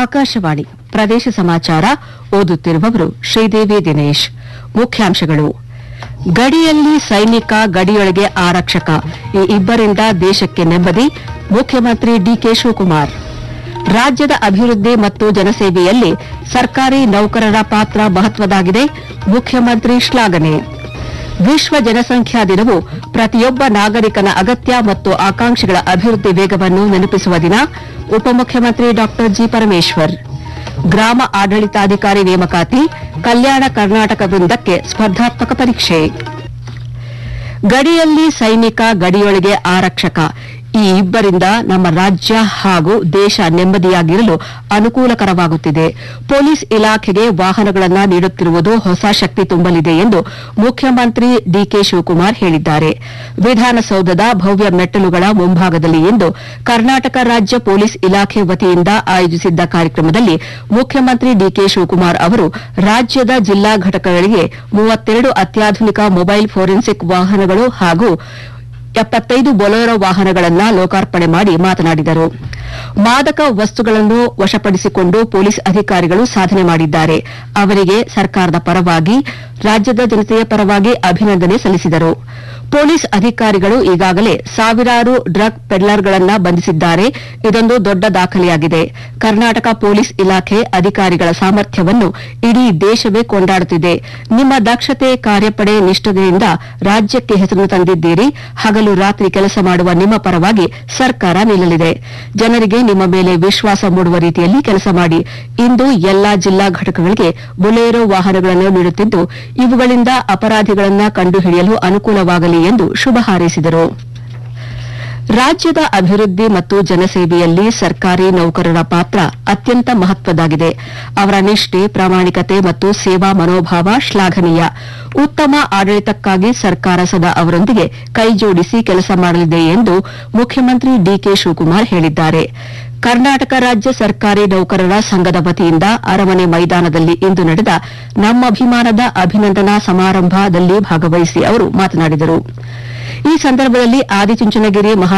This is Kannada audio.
ಆಕಾಶವಾಣಿ ಪ್ರದೇಶ ಸಮಾಚಾರ ಓದುತ್ತಿರುವವರು ಶ್ರೀದೇವಿ ದಿನೇಶ್. ಮುಖ್ಯಾಂಶಗಳು: ಗಡಿಯಲ್ಲಿ ಸೈನಿಕ, ಗಡಿಯೊಳಗೆ ಆರಕ್ಷಕ, ಈ ಇಬ್ಬರಿಂದ ದೇಶಕ್ಕೆ ನೆಮ್ಮದಿ. ಮುಖ್ಯಮಂತ್ರಿ ಡಿಕೆ ಶಿವಕುಮಾರ್. ರಾಜ್ಯದ ಅಭಿವೃದ್ಧಿ ಮತ್ತು ಜನಸೇವೆಯಲ್ಲಿ ಸರ್ಕಾರಿ ನೌಕರರ ಪಾತ್ರ ಮಹತ್ವದಾಗಿದೆ. ಮುಖ್ಯಮಂತ್ರಿ ಶ್ಲಾಘನೆ. ವಿಶ್ವ ಜನಸಂಖ್ಯಾ ದಿನವು ಪ್ರತಿಯೊಬ್ಬ ನಾಗರಿಕನ ಅಗತ್ಯ ಮತ್ತು ಆಕಾಂಕ್ಷೆಗಳ ಅಭಿವೃದ್ಧಿ ವೇಗವನ್ನು ನೆನಪಿಸುವ ದಿನ. ಉಪಮುಖ್ಯಮಂತ್ರಿ ಡಾ ಜಿ ಪರಮೇಶ್ವರ್. ಗ್ರಾಮ ಆಡಳಿತಾಧಿಕಾರಿ ನೇಮಕಾತಿ, ಕಲ್ಯಾಣ ಕರ್ನಾಟಕ ವೃಂದಕ್ಕೆ ಸ್ಪರ್ಧಾತ್ಮಕ ಪರೀಕ್ಷೆ. ಗಡಿಯಲ್ಲಿ ಸೈನಿಕ, ಗಡಿಯೊಳಗೆ ಆರಕ್ಷಕ, ಈ ಇಬ್ಬರಿಂದ ನಮ್ಮ ರಾಜ್ಯ ಹಾಗೂ ದೇಶ ನೆಮ್ಮದಿಯಾಗಿರಲು ಅನುಕೂಲಕರವಾಗುತ್ತಿದೆ. ಪೊಲೀಸ್ ಇಲಾಖೆಗೆ ವಾಹನಗಳನ್ನು ನೀಡುತ್ತಿರುವುದು ಹೊಸ ಶಕ್ತಿ ತುಂಬಲಿದೆ ಎಂದು ಮುಖ್ಯಮಂತ್ರಿ ಡಿಕೆ ಶಿವಕುಮಾರ್ ಹೇಳಿದ್ದಾರೆ. ವಿಧಾನಸೌಧದ ಭವ್ಯ ಮೆಟ್ಟಲುಗಳ ಮುಂಭಾಗದಲ್ಲಿ ಇಂದು ಕರ್ನಾಟಕ ರಾಜ್ಯ ಪೊಲೀಸ್ ಇಲಾಖೆ ವತಿಯಿಂದ ಆಯೋಜಿಸಿದ್ದ ಕಾರ್ಯಕ್ರಮದಲ್ಲಿ ಮುಖ್ಯಮಂತ್ರಿ ಡಿಕೆ ಶಿವಕುಮಾರ್ ಅವರು ರಾಜ್ಯದ ಜಿಲ್ಲಾ ಘಟಕಗಳಿಗೆ 32 ಅತ್ಯಾಧುನಿಕ ಮೊಬೈಲ್ ಫೋರೆನ್ಸಿಕ್ ವಾಹನಗಳು ಹಾಗೂ 75 ಬೊಲೊರೋ ವಾಹನಗಳನ್ನು ಲೋಕಾರ್ಪಣೆ ಮಾಡಿ ಮಾತನಾಡಿದರು. ಮಾದಕ ವಸ್ತುಗಳನ್ನು ವಶಪಡಿಸಿಕೊಂಡು ಪೊಲೀಸ್ ಅಧಿಕಾರಿಗಳು ಸಾಧನೆ ಮಾಡಿದ್ದಾರೆ. ಅವರಿಗೆ ಸರ್ಕಾರದ ಪರವಾಗಿ, ರಾಜ್ಯದ ಜನತೆಯ ಪರವಾಗಿ ಅಭಿನಂದನೆ ಸಲ್ಲಿಸಿದರು. ಪೊಲೀಸ್ ಅಧಿಕಾರಿಗಳು ಈಗಾಗಲೇ ಸಾವಿರಾರು ಡ್ರಗ್ ಪೆಡ್ಲರ್ಗಳನ್ನು ಬಂಧಿಸಿದ್ದಾರೆ. ಇದೊಂದು ದೊಡ್ಡ ದಾಖಲೆಯಾಗಿದೆ. ಕರ್ನಾಟಕ ಪೊಲೀಸ್ ಇಲಾಖೆ ಅಧಿಕಾರಿಗಳ ಸಾಮರ್ಥ್ಯವನ್ನು ಇಡೀ ದೇಶವೇ ಕೊಂಡಾಡುತ್ತಿದೆ. ನಿಮ್ಮ ದಕ್ಷತೆ, ಕಾರ್ಯಪಡೆ, ನಿಷ್ಠತೆಯಿಂದ ರಾಜ್ಯಕ್ಕೆ ಹೆಸರು ತಂದಿದ್ದೀರಿ. ಹಗಲು ರಾತ್ರಿ ಕೆಲಸ ಮಾಡುವ ನಿಮ್ಮ ಪರವಾಗಿ ಸರ್ಕಾರ ನಿಲ್ಲಲಿದೆ. ಜನರಿಗೆ ನಿಮ್ಮ ಮೇಲೆ ವಿಶ್ವಾಸ ಮೂಡುವ ರೀತಿಯಲ್ಲಿ ಕೆಲಸ ಮಾಡಿ. ಇಂದು ಎಲ್ಲಾ ಜಿಲ್ಲಾ ಘಟಕಗಳಿಗೆ ಬೊಲೆರೋ ವಾಹನಗಳನ್ನು ನೀಡುತ್ತಿದ್ದು, ಇವುಗಳಿಂದ ಅಪರಾಧಿಗಳನ್ನು ಕಂಡುಹಿಡಿಯಲು ಅನುಕೂಲವಾಗಲಿ ಎಂದು ಶುಭ ಹಾರೈಸಿದರು. ರಾಜ್ಯದ ಅಭಿವೃದ್ಧಿ ಮತ್ತು ಜನಸೇವೆಯಲ್ಲಿ ಸರ್ಕಾರಿ ನೌಕರರ ಪಾತ್ರ ಅತ್ಯಂತ ಮಹತ್ವದಾಗಿದೆ. ಅವರ ನಿಷ್ಠೆ, ಪ್ರಾಮಾಣಿಕತೆ ಮತ್ತು ಸೇವಾ ಮನೋಭಾವ ಶ್ಲಾಘನೀಯ. ಉತ್ತಮ ಆಡಳಿತಕ್ಕಾಗಿ ಸರ್ಕಾರ ಸದಾ ಅವರೊಂದಿಗೆ ಕೈಜೋಡಿಸಿ ಕೆಲಸ ಮಾಡಲಿದೆ ಎಂದು ಮುಖ್ಯಮಂತ್ರಿ ಡಿಕೆ ಶಿವಕುಮಾರ್ ಹೇಳಿದ್ದಾರೆ. ಕರ್ನಾಟಕ ರಾಜ್ಯ ಸರ್ಕಾರಿ ನೌಕರರ ಸಂಘದ ವತಿಯಿಂದ ಅರಮನೆ ಮೈದಾನದಲ್ಲಿ ಇಂದು ನಡೆದ ನಮ್ಮಭಿಮಾನದ ಅಭಿನಂದನಾ ಸಮಾರಂಭದಲ್ಲಿ ಭಾಗವಹಿಸಿ ಅವರು ಮಾತನಾಡಿದರು. ಈ ಸಂದರ್ಭದಲ್ಲಿ ಆದಿಚುಂಚನಗಿರಿ